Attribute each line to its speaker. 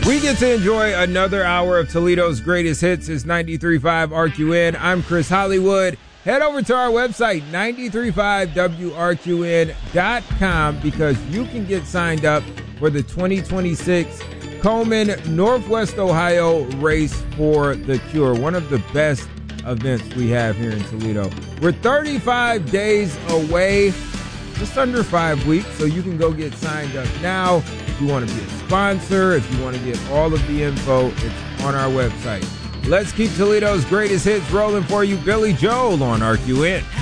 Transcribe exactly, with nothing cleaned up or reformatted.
Speaker 1: We get to enjoy another hour of Toledo's greatest hits. It's ninety-three point five R Q N. I'm Chris Hollywood. Head over to our website, nine three five W R Q N dot com, because you can get signed up for the twenty twenty-six Coleman Northwest Ohio Race for the Cure, one of the best events we have here in Toledo. We're thirty-five days away, just under five weeks, so you can go get signed up now. If you want to be a sponsor, if you want to get all of the info, it's on our website. Let's keep Toledo's greatest hits rolling for you. Billy Joel on R Q N.